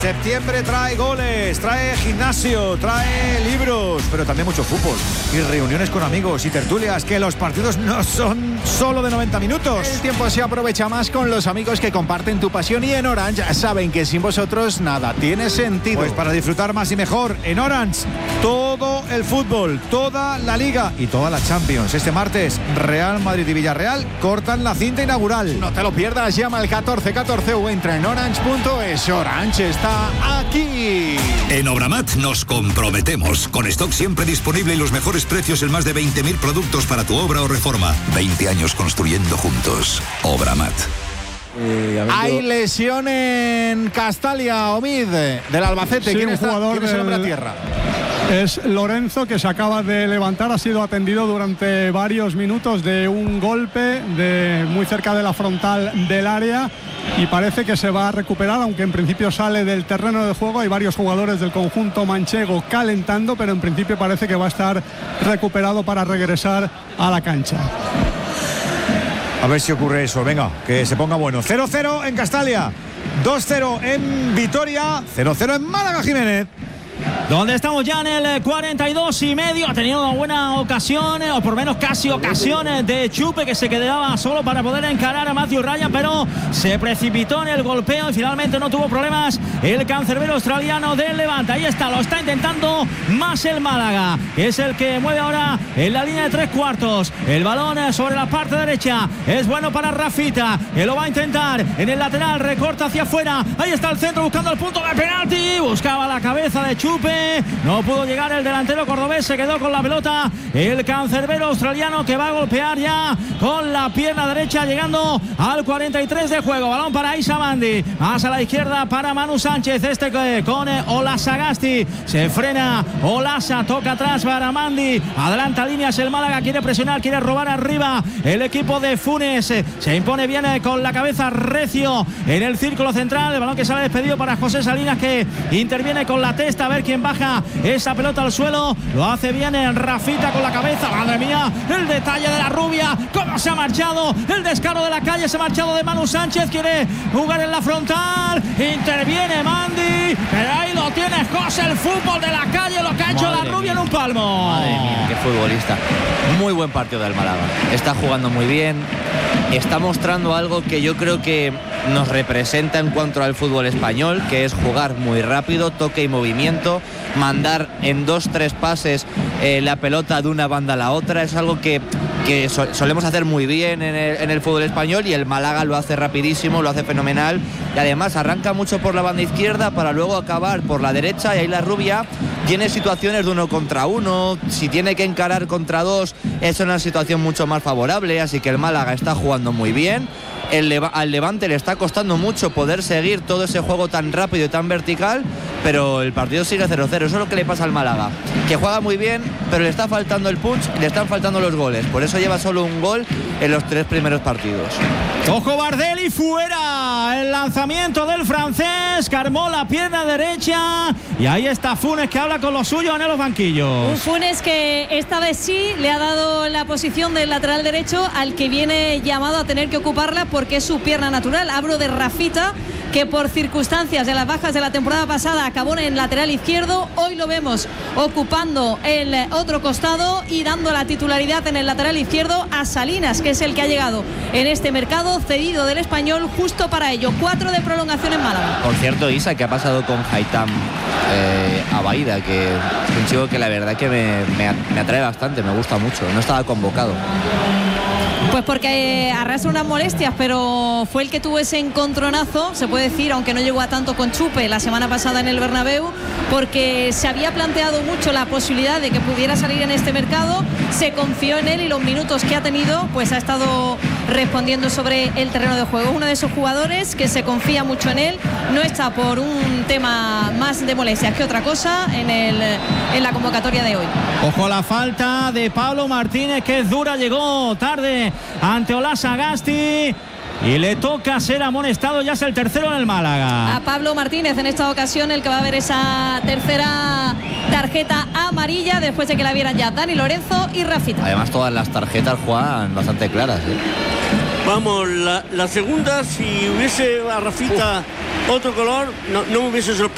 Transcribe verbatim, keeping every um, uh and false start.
Septiembre trae goles, trae gimnasio, trae libros, pero también mucho fútbol y reuniones con amigos y tertulias, que los partidos no son solo de noventa minutos. El tiempo se aprovecha más con los amigos que comparten tu pasión y en Orange saben que sin vosotros nada tiene sentido. Pues para disfrutar más y mejor, en Orange, todo el fútbol, toda la Liga y toda la Champions. Este martes, Real Madrid y Villarreal cortan la cinta inaugural. No te lo pierdas, llama al catorce catorce o entra en orange punto es. Orange está aquí. En Obramat nos comprometemos con stock siempre disponible y los mejores precios en más de veinte mil productos para tu obra o reforma. veinte años construyendo juntos. Obramat. Eh, Hay lesión en Castalia, Omid, del Albacete. Sí, ¿Quién, un está, jugador ¿quién es el hombre a del... tierra? Es Lorenzo, que se acaba de levantar, ha sido atendido durante varios minutos de un golpe de muy cerca de la frontal del área y parece que se va a recuperar, aunque en principio sale del terreno de juego. Hay varios jugadores del conjunto manchego calentando, pero en principio parece que va a estar recuperado para regresar a la cancha. A ver si ocurre eso, venga, que se ponga bueno. cero cero en Castalia, dos cero en Vitoria, cero cero en Málaga, Jiménez. Donde estamos ya en el cuarenta y dos y medio. Ha tenido una buena ocasión, o por lo menos casi ocasiones de Chupe, que se quedaba solo para poder encarar a Matthew Ryan, pero se precipitó en el golpeo y finalmente no tuvo problemas el cancerbero australiano del Levante. Ahí está, lo está intentando más el Málaga, que es el que mueve ahora en la línea de tres cuartos. El balón sobre la parte derecha es bueno para Rafita, que lo va a intentar en el lateral, recorta hacia afuera. Ahí está el centro buscando el punto de penalti, buscaba la cabeza de Chupe, no pudo llegar el delantero cordobés, se quedó con la pelota el cancerbero australiano, que va a golpear ya con la pierna derecha, llegando al cuarenta y tres de juego. Balón para Isa Mandi, más a la izquierda para Manu Sánchez, este con Olasa Gasti, se frena Olasa, toca atrás para Mandi, adelanta líneas el Málaga, quiere presionar, quiere robar arriba el equipo de Funes, se impone bien con la cabeza recio en el círculo central. El balón que sale despedido para José Salinas, que interviene con la testa, a ver quién baja esa pelota al suelo. Lo hace bien en Rafita con la cabeza. Madre mía, el detalle de la rubia, cómo se ha marchado, el descaro de la calle, se ha marchado de Manu Sánchez, quiere jugar en la frontal, interviene Mandi, pero ahí lo tiene José, el fútbol de la calle, lo que ha hecho Madre la rubia mía. En un palmo. Madre mía, qué futbolista. Muy buen partido del Málaga, está jugando muy bien, está mostrando algo que yo creo que nos representa en cuanto al fútbol español, que es jugar muy rápido, toque y movimiento, mandar en dos, tres pases eh, la pelota de una banda a la otra. Es algo que, que so, solemos hacer muy bien en el, en el fútbol español, y el Málaga lo hace rapidísimo, lo hace fenomenal, y además arranca mucho por la banda izquierda para luego acabar por la derecha, y ahí la rubia tiene situaciones de uno contra uno, si tiene que encarar contra dos es una situación mucho más favorable, así que el Málaga está jugando muy bien. El Leva- al Levante le está costando mucho poder seguir todo ese juego tan rápido y tan vertical, pero el partido sigue cero cero. Eso es lo que le pasa al Málaga, que juega muy bien, pero le está faltando el punch y le están faltando los goles. Por eso lleva solo un gol en los tres primeros partidos. Ojo Bardelli, fuera el lanzamiento del francés, carmó la pierna derecha, y ahí está Funes, que habla con los suyos en los banquillos. Un Funes que esta vez sí le ha dado la posición del lateral derecho al que viene llamado a tener que ocuparla, porque es su pierna natural. Hablo de Rafita, que por circunstancias de las bajas de la temporada pasada acabó en el lateral izquierdo. Hoy lo vemos ocupando el otro costado y dando la titularidad en el lateral izquierdo a Salinas, que es el que ha llegado en este mercado, cedido del Español justo para ello. Cuatro de prolongación en Málaga. Por cierto, Isa, ¿qué ha pasado con Haitham eh, Abaida? Que es un chico que la verdad que me, me, me atrae bastante, me gusta mucho. No estaba convocado. Pues porque eh, arrastra unas molestias, pero fue el que tuvo ese encontronazo, se puede decir, aunque no llegó a tanto con Chupe la semana pasada en el Bernabéu, porque se había planteado mucho la posibilidad de que pudiera salir en este mercado, se confió en él y los minutos que ha tenido, pues ha estado respondiendo sobre el terreno de juego. Uno de esos jugadores que se confía mucho en él, no está por un tema más de molestias que otra cosa en, el, en la convocatoria de hoy. Ojo la falta de Pablo Martínez, que es dura, llegó tarde ante Olasa Gasti y le toca ser amonestado. Ya es el tercero en el Málaga. A Pablo Martínez en esta ocasión, el que va a ver esa tercera tarjeta amarilla después de que la vieran ya Dani Lorenzo y Rafita. Además todas las tarjetas juegan bastante claras, ¿eh? Vamos, la, la segunda, si hubiese a Rafita Uf. otro color, no, no me hubiese sorprendido.